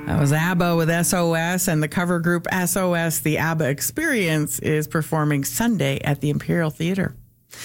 That was ABBA with SOS, and the cover group SOS, the ABBA Experience, is performing Sunday at the Imperial Theatre.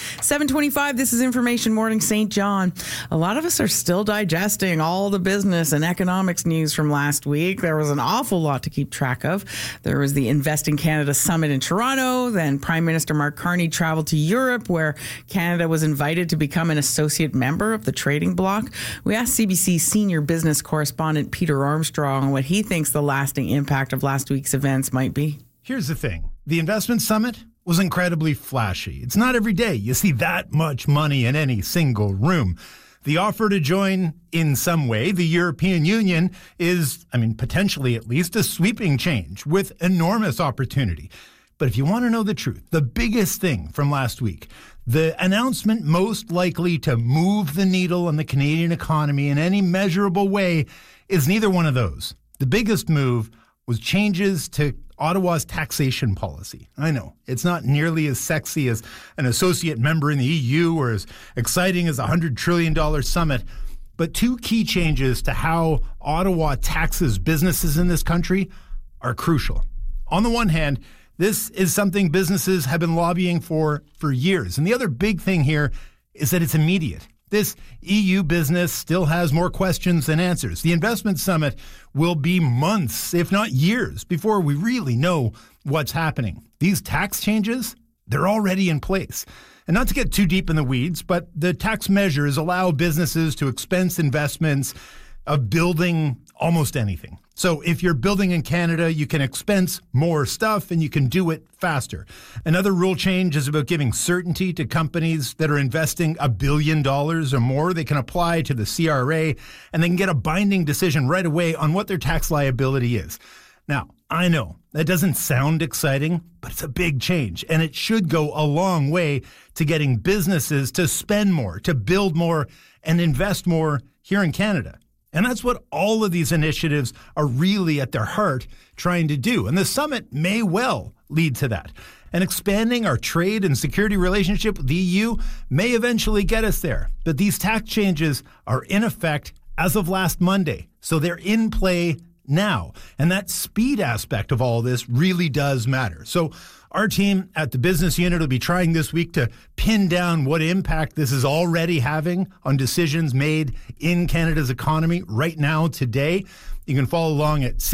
7:25, this is Information Morning St. John. A lot of us are still digesting all the business and economics news from last week. There was an awful lot to keep track of. There was the Invest in Canada Summit in Toronto. Then Prime Minister Mark Carney traveled to Europe, where Canada was invited to become an associate member of the trading bloc. We asked CBC senior business correspondent Peter Armstrong what he thinks the lasting impact of last week's events might be. Here's the thing. The Investment Summit was incredibly flashy. It's not every day you see that much money in any single room. The offer to join in some way the European Union is, potentially at least, a sweeping change with enormous opportunity. But if you want to know the truth, the biggest thing from last week, the announcement most likely to move the needle on the Canadian economy in any measurable way, is neither one of those. The biggest move was changes to Ottawa's taxation policy. I know, it's not nearly as sexy as an associate member in the EU or as exciting as a $100 trillion summit, but two key changes to how Ottawa taxes businesses in this country are crucial. On the one hand, this is something businesses have been lobbying for years. And the other big thing here is that it's immediate. This EU business still has more questions than answers. The Investment Summit will be months, if not years, before we really know what's happening. These tax changes, they're already in place. And not to get too deep in the weeds, but the tax measures allow businesses to expense investments of building almost anything. So if you're building in Canada, you can expense more stuff and you can do it faster. Another rule change is about giving certainty to companies that are investing $1 billion or more. They can apply to the CRA and they can get a binding decision right away on what their tax liability is. Now, I know that doesn't sound exciting, but it's a big change, and it should go a long way to getting businesses to spend more, to build more, and invest more here in Canada. And that's what all of these initiatives are really at their heart trying to do. And the summit may well lead to that. And expanding our trade and security relationship with the EU may eventually get us there. But these tax changes are in effect as of last Monday. So they're in play now. And that speed aspect of all this really does matter. So our team at the business unit will be trying this week to pin down what impact this is already having on decisions made in Canada's economy right now, today. You can follow along at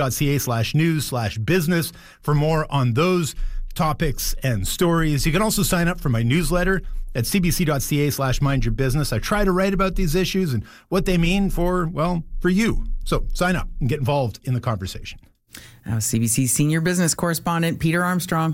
cbc.ca/news/business for more on those topics and stories. You can also sign up for my newsletter at cbc.ca/mindyourbusiness. I try to write about these issues and what they mean for you. So sign up and get involved in the conversation. Now, CBC senior business correspondent Peter Armstrong.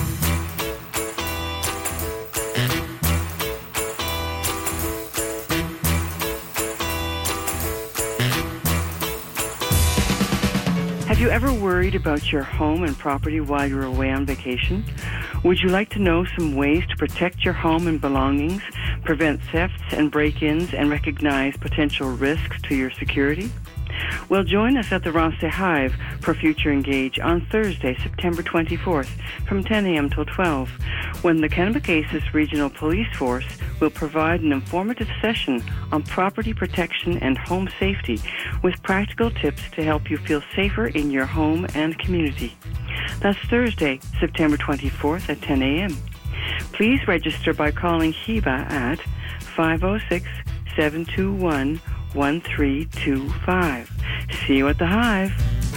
Have you ever worried about your home and property while you're away on vacation? Would you like to know some ways to protect your home and belongings, prevent thefts and break-ins, and recognize potential risks to your security? Well, join us at the Roncey Hive for Future Engage on Thursday, September 24th from 10 a.m. till 12, when the Kennebecasis Regional Police Force will provide an informative session on property protection and home safety with practical tips to help you feel safer in your home and community. That's Thursday, September 24th at 10 a.m. Please register by calling HEBA at 506-721-1325. See you at the Hive.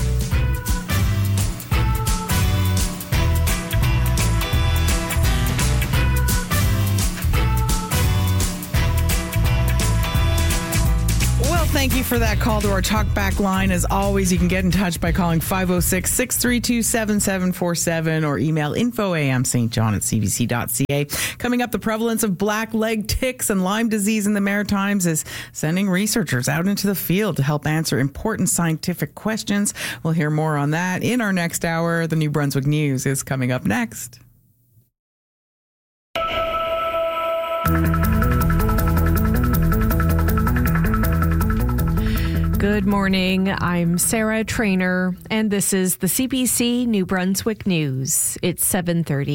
Thank you for that call to our talkback line. As always, you can get in touch by calling 506-632-7747 or email info@stjohn@cbc.ca. Coming up, the prevalence of black-leg ticks and Lyme disease in the Maritimes is sending researchers out into the field to help answer important scientific questions. We'll hear more on that in our next hour. The New Brunswick News is coming up next. Good morning. I'm Sarah Trainer, and this is the CBC New Brunswick News. It's 7:30.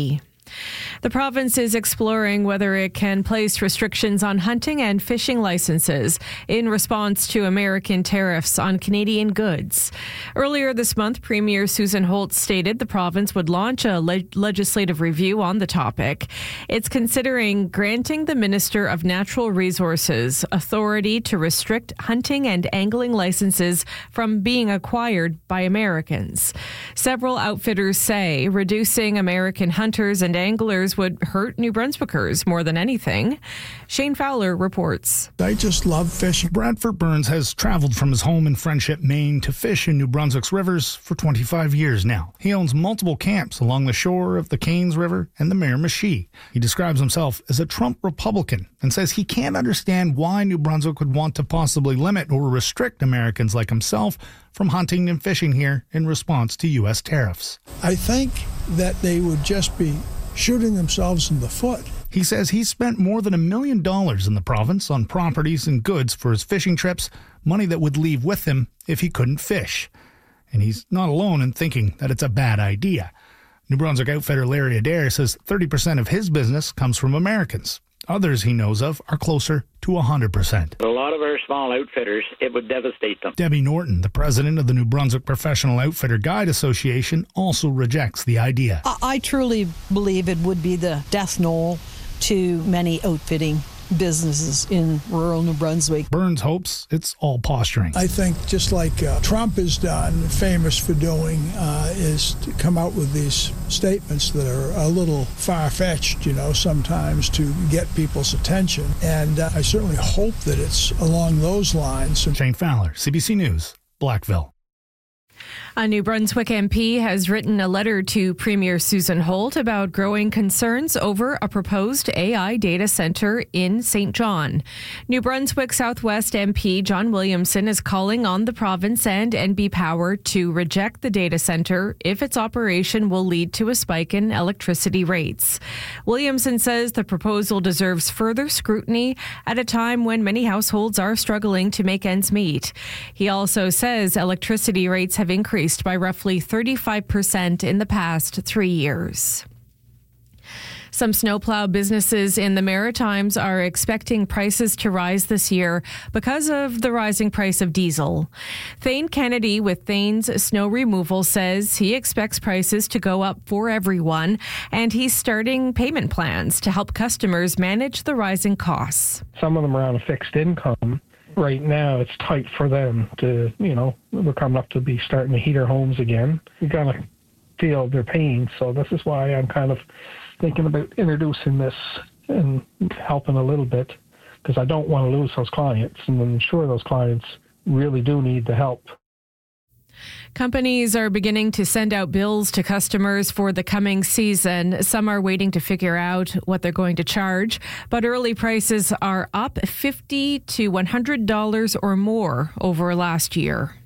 The province is exploring whether it can place restrictions on hunting and fishing licenses in response to American tariffs on Canadian goods. Earlier this month, Premier Susan Holt stated the province would launch a legislative review on the topic. It's considering granting the Minister of Natural Resources authority to restrict hunting and angling licenses from being acquired by Americans. Several outfitters say reducing American hunters and anglers would hurt New Brunswickers more than anything. Shane Fowler reports. I just love fishing. Bradford Burns has traveled from his home in Friendship, Maine to fish in New Brunswick's rivers for 25 years now. He owns multiple camps along the shore of the Cairns River and the Miramichi. He describes himself as a Trump Republican and says he can't understand why New Brunswick would want to possibly limit or restrict Americans like himself from hunting and fishing here in response to U.S. tariffs. I think that they would just be shooting themselves in the foot. He says he's spent more than $1 million in the province on properties and goods for his fishing trips, money that would leave with him if he couldn't fish. And he's not alone in thinking that it's a bad idea. New Brunswick outfitter Larry Adair says 30% of his business comes from Americans. Others he knows of are closer to 100%. A lot of our small outfitters, it would devastate them. Debbie Norton, the president of the New Brunswick Professional Outfitter Guide Association, also rejects the idea. I truly believe it would be the death knell to many outfitting businesses in rural New Brunswick. Burns hopes it's all posturing. I think just like Trump has done, famous for doing, is to come out with these statements that are a little far-fetched, sometimes to get people's attention. And I certainly hope that it's along those lines. Shane Fowler, CBC News, Blackville. A New Brunswick MP has written a letter to Premier Susan Holt about growing concerns over a proposed AI data centre in St. John. New Brunswick Southwest MP John Williamson is calling on the province and NB Power to reject the data centre if its operation will lead to a spike in electricity rates. Williamson says the proposal deserves further scrutiny at a time when many households are struggling to make ends meet. He also says electricity rates have increased by roughly 35% in the past 3 years. Some snowplow businesses in the Maritimes are expecting prices to rise this year because of the rising price of diesel. Thane Kennedy with Thane's Snow Removal says he expects prices to go up for everyone, and he's starting payment plans to help customers manage the rising costs. Some of them are on a fixed income. Right now, it's tight for them to, we're coming up to be starting to heat our homes again. You're going to feel their pain. So this is why I'm kind of thinking about introducing this and helping a little bit, because I don't want to lose those clients. And I'm sure those clients really do need the help. Companies are beginning to send out bills to customers for the coming season. Some are waiting to figure out what they're going to charge, but early prices are up $50 to $100 or more over last year.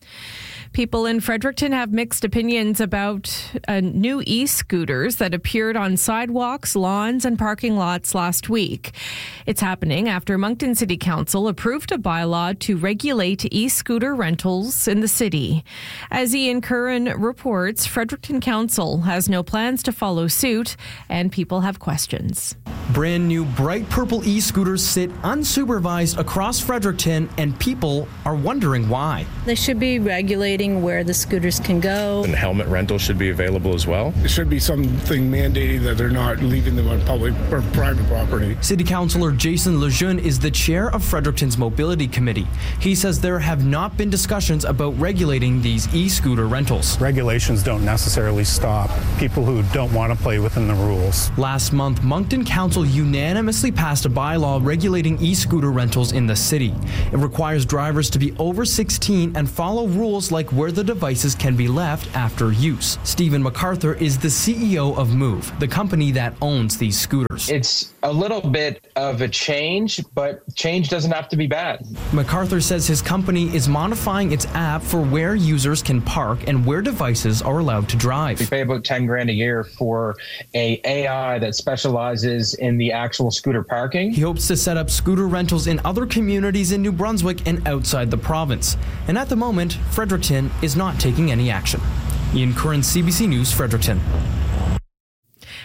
People in Fredericton have mixed opinions about new e-scooters that appeared on sidewalks, lawns, and parking lots last week. It's happening after Moncton City Council approved a bylaw to regulate e-scooter rentals in the city. As Ian Curran reports, Fredericton Council has no plans to follow suit, and people have questions. Brand new bright purple e-scooters sit unsupervised across Fredericton, and people are wondering why. They should be regulating where the scooters can go. And helmet rental should be available as well. There should be something mandating that they're not leaving them on public or private property. City Councillor Jason Lejeune is the chair of Fredericton's Mobility Committee. He says there have not been discussions about regulating these e-scooter rentals. Regulations don't necessarily stop people who don't want to play within the rules. Last month, Moncton Council unanimously passed a bylaw regulating e-scooter rentals in the city. It requires drivers to be over 16 and follow rules like where the devices can be left after use. Stephen MacArthur is the CEO of Move, the company that owns these scooters. It's a little bit of a change, but change doesn't have to be bad. MacArthur says his company is modifying its app for where users can park and where devices are allowed to drive. We pay about $10,000 a year for a AI that specializes in the actual scooter parking. He hopes to set up scooter rentals in other communities in New Brunswick and outside the province. And at the moment, Fredericton is not taking any action. Ian Curran, CBC News, Fredericton.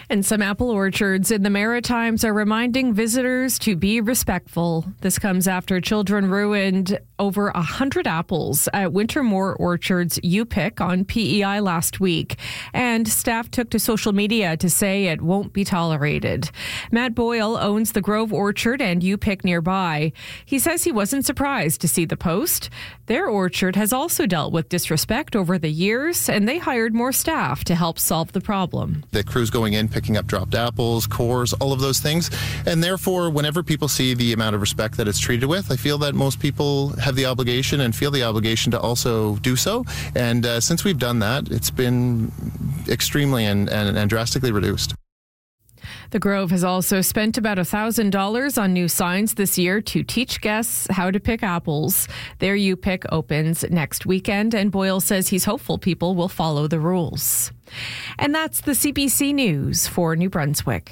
And some apple orchards in the Maritimes are reminding visitors to be respectful. This comes after children ruined over 100 apples at Wintermore Orchards UPick on PEI last week. And staff took to social media to say it won't be tolerated. Matt Boyle owns the Grove Orchard and UPick nearby. He says he wasn't surprised to see the post. Their orchard has also dealt with disrespect over the years, and they hired more staff to help solve the problem. The crew's going in, picking up dropped apples, cores, all of those things. And therefore, whenever people see the amount of respect that it's treated with, I feel that most people have the obligation and feel the obligation to also do so. And since we've done that, it's been extremely and drastically reduced. The Grove has also spent about $1,000 on new signs this year to teach guests how to pick apples. Their UPick opens next weekend, and Boyle says he's hopeful people will follow the rules. And that's the CBC News for New Brunswick.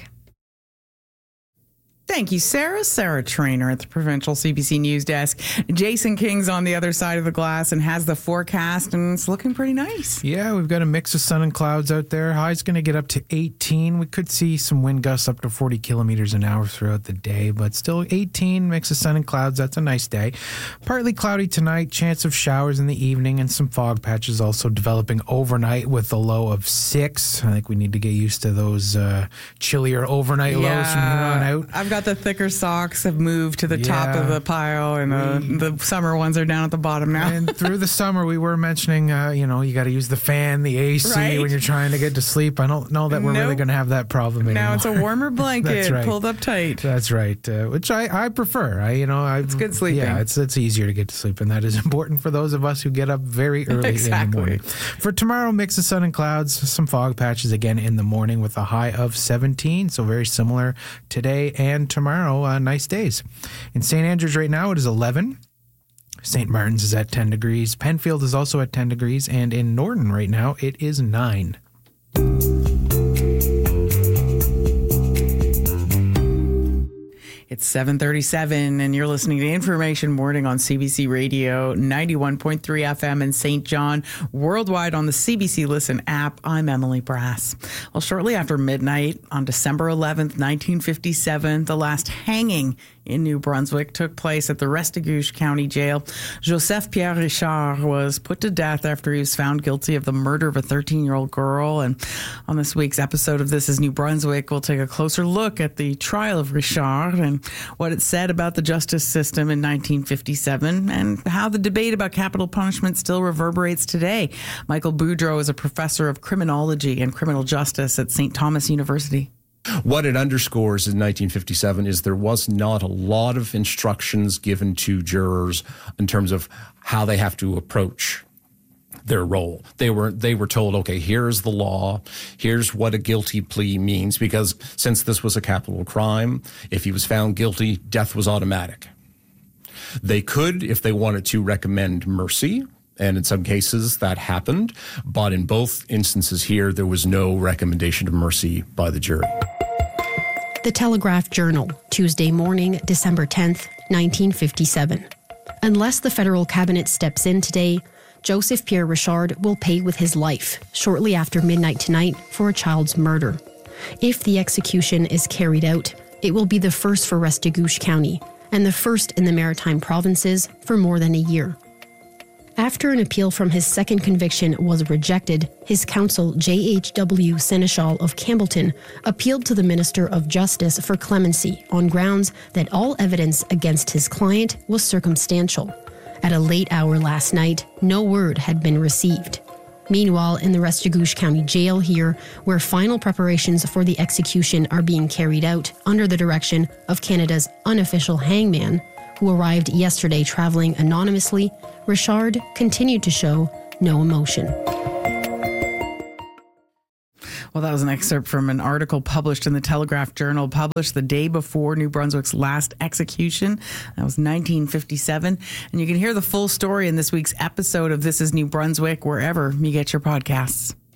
Thank you, Sarah. Sarah Trainer at the Provincial CBC News Desk. Jason King's on the other side of the glass and has the forecast, and it's looking pretty nice. Yeah, we've got a mix of sun and clouds out there. High's going to get up to 18. We could see some wind gusts up to 40 kilometers an hour throughout the day, but still 18, mix of sun and clouds. That's a nice day. Partly cloudy tonight, chance of showers in the evening, and some fog patches also developing overnight with a low of 6. I think we need to get used to those chillier overnight lows from here on out. I've got the thicker socks have moved to the top of the pile, and the summer ones are down at the bottom now. And through the summer, we were mentioning, you got to use the fan, the AC when you're trying to get to sleep. I don't know that we're really going to have that problem anymore. Now it's a warmer blanket pulled up tight. That's right, which I prefer. It's good sleeping. Yeah, it's easier to get to sleep, and that is important for those of us who get up very early in the morning. For tomorrow, mix of sun and clouds, some fog patches again in the morning with a high of 17, so very similar today and tomorrow. Nice days. In St. Andrews right now, it is 11. St. Martin's is at 10 degrees. Penfield is also at 10 degrees. And in Norton right now, it is 9. It's 7:37, and you're listening to Information Morning on CBC Radio, 91.3 FM in St. John, worldwide on the CBC Listen app. I'm Emily Brass. Well, shortly after midnight on December 11th, 1957, the last hanging in New Brunswick took place at the Restigouche County Jail. Joseph Pierre Richard was put to death after he was found guilty of the murder of a 13-year-old girl. And on this week's episode of This is New Brunswick, we'll take a closer look at the trial of Richard and what it said about the justice system in 1957 and how the debate about capital punishment still reverberates today. Michael Boudreau is a professor of criminology and criminal justice at St. Thomas University. What it underscores in 1957 is there was not a lot of instructions given to jurors in terms of how they have to approach their role. They were told, okay, here's the law, here's what a guilty plea means, because since this was a capital crime, if he was found guilty, death was automatic. They could, if they wanted to, recommend mercy, and in some cases that happened, but in both instances here, there was no recommendation of mercy by the jury. The Telegraph Journal, Tuesday morning, December 10th, 1957. Unless the federal cabinet steps in today, Joseph Pierre Richard will pay with his life shortly after midnight tonight for a child's murder. If the execution is carried out, it will be the first for Restigouche County and the first in the Maritime provinces for more than a year. After an appeal from his second conviction was rejected, his counsel, J.H.W. Seneschal of Campbellton, appealed to the Minister of Justice for clemency on grounds that all evidence against his client was circumstantial. At a late hour last night, no word had been received. Meanwhile, in the Restigouche County Jail here, where final preparations for the execution are being carried out under the direction of Canada's unofficial hangman, who arrived yesterday traveling anonymously, Richard continued to show no emotion. Well, that was an excerpt from an article published in the Telegraph Journal, published the day before New Brunswick's last execution. That was 1957. And you can hear the full story in this week's episode of This is New Brunswick, wherever you get your podcasts.